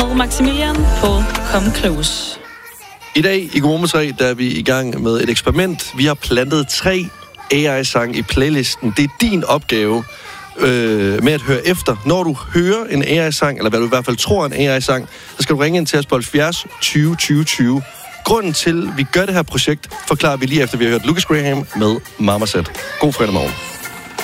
Maximilian på Come Close. I dag i Godmorgen 3, der er vi i gang med et eksperiment. Vi har plantet 3 AI-sange i playlisten. Det er din opgave med at høre efter. Når du hører en AI-sang, eller hvad du i hvert fald tror er en AI-sang, så skal du ringe ind til os på 70 20 20 20. Grunden til, at vi gør det her projekt, forklarer vi lige efter, vi har hørt Lucas Graham med Mama Said. God fredag morgen.